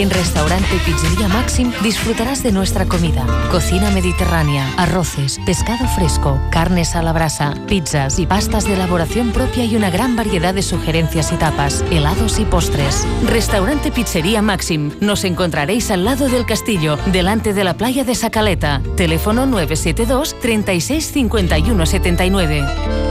En Restaurante Pizzería Máxim disfrutarás de nuestra comida. Cocina mediterránea, arroces, pescado fresco, carnes a la brasa, pizzas y pastas de elaboración propia y una gran variedad de sugerencias y tapas, helados y postres. Restaurante Pizzería Máxim. Nos encontraréis al lado del castillo, delante de la playa de Sacaleta. Teléfono 972 36 51 79.